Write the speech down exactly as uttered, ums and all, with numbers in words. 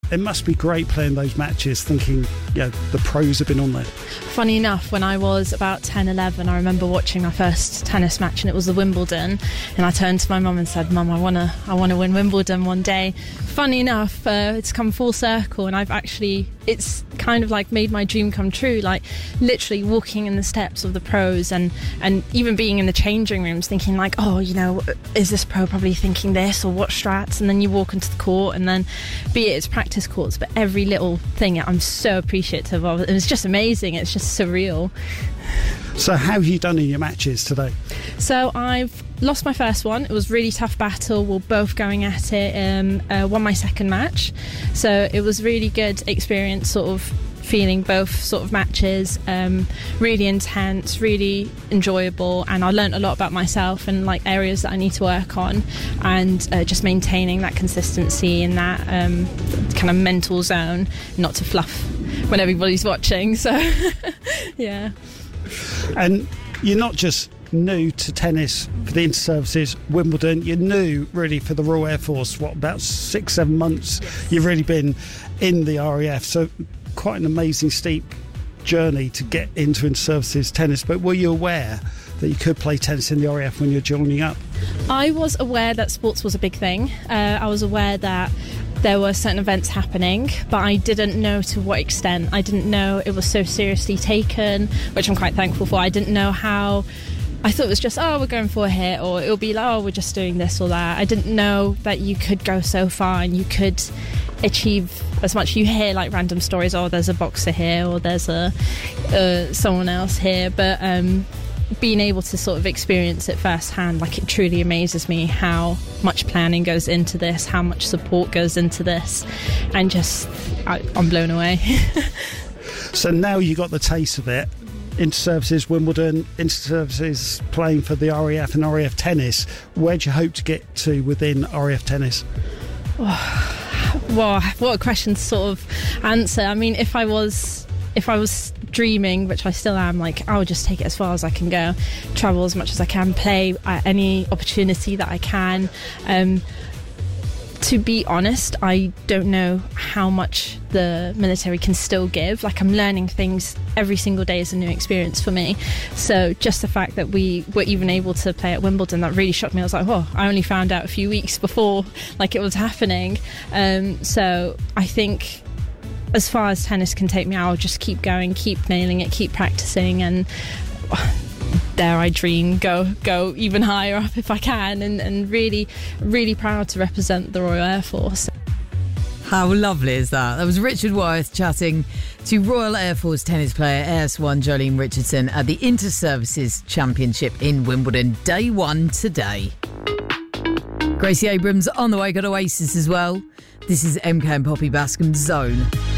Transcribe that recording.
it must be great playing those matches, thinking, you know, the pros have been on there. Funny enough, when I was about ten, eleven, I remember watching my first tennis match, and it was the Wimbledon, and I turned to my mum and said, Mum, I want to I want to win Wimbledon one day. Funny enough, uh, it's come full circle, and I've actually, it's kind of like made my dream come true, like literally walking in the steps of the pros, and, and even being in the changing rooms thinking like, oh, you know, is this pro probably thinking this, or what strats? And then you walk into the court, and then be it it's practice courts, but every little thing I'm so appreciative of. It's just amazing, it's just surreal. So how have you done in your matches today? So I've lost my first one. It was a really tough battle. We're both going at it. Um, uh, won my second match. So it was really good experience, sort of feeling both sort of matches. Um, really intense, really enjoyable, and I learned a lot about myself and like areas that I need to work on, and uh, just maintaining that consistency in that um, kind of mental zone, not to fluff when everybody's watching. So yeah. And you're not just new to tennis for the Inter-Services Wimbledon, you're new really for the Royal Air Force. What, about six, seven months yes. You've really been in the R A F, so quite an amazing steep journey to get into Inter-Services tennis. But were you aware that you could play tennis in the R A F when you're joining up? I was aware that sports was a big thing. Uh, I was aware that there were certain events happening, but I didn't know to what extent. I didn't know it was so seriously taken, which I'm quite thankful for. I didn't know how. I thought it was just, oh, we're going for a hit, or it'll be like, oh, we're just doing this or that. I didn't know that you could go so far and you could achieve as much. You hear like random stories, oh, there's a boxer here, or there's a uh, someone else here, but um, being able to sort of experience it firsthand, like it truly amazes me how much planning goes into this, how much support goes into this, and just I, I'm blown away. So now you got the taste of it. Inter-Services Wimbledon, Inter-Services playing for the R A F and R A F tennis. Where do you hope to get to within R A F tennis? Oh, wow, what a question to sort of answer. I mean, if I was if I was dreaming, which I still am, like I would just take it as far as I can go, travel as much as I can, play at any opportunity that I can. Um, to be honest, I don't know how much the military can still give. Like, I'm learning things every single day is a new experience for me. So just the fact that we were even able to play at Wimbledon, that really shocked me. I was like, oh, I only found out a few weeks before like it was happening. Um, so I think as far as tennis can take me, I'll just keep going, keep nailing it, keep practicing, and dare I dream, go go even higher up if I can, and, and really, really proud to represent the Royal Air Force. How lovely is that? That was Richard Wyeth chatting to Royal Air Force tennis player A S one Jolene Richardson at the Inter-Services Championship in Wimbledon. Day one today. Gracie Abrams on the way, got Oasis as well. This is M K and Poppy Bascom's Zone.